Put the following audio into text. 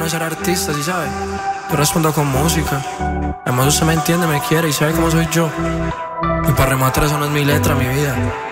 no ser artista, ¿sí sabe? Yo respondo con música. Además usted me entiende, me quiere y sabe cómo soy yo. Y para rematar eso no es mi letra, mi vida.